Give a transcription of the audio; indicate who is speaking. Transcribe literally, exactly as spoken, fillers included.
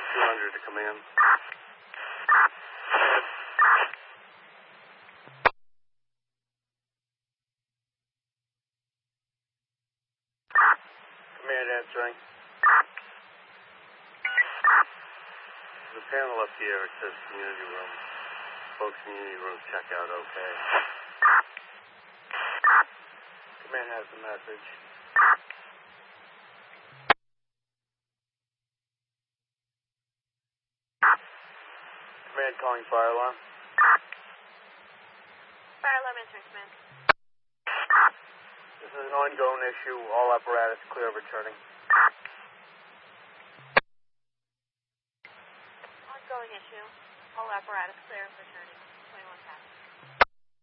Speaker 1: two hundred to command. Command answering. The panel up here, it says community room. Folks, community room check out okay. Command has the message. Command calling fire alarm.
Speaker 2: Fire alarm answering, command.
Speaker 1: This is an ongoing issue. All apparatus clear of returning.
Speaker 2: Ongoing issue. All apparatus clear of returning. twenty-one past.